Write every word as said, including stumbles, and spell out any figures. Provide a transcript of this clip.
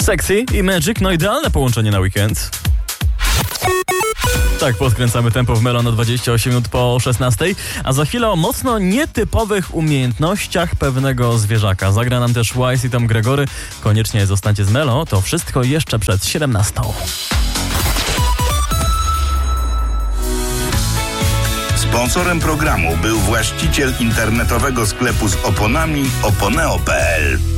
Sexy i Magic, no idealne połączenie na weekend. Tak, podkręcamy tempo w Melo na dwadzieścia osiem minut po szesnastej, a za chwilę o mocno nietypowych umiejętnościach pewnego zwierzaka. Zagra nam też Wise i Tom Gregory. Koniecznie zostańcie z Melo, to wszystko jeszcze przed siedemnastą. Sponsorem programu był właściciel internetowego sklepu z oponami oponeo kropka pe el.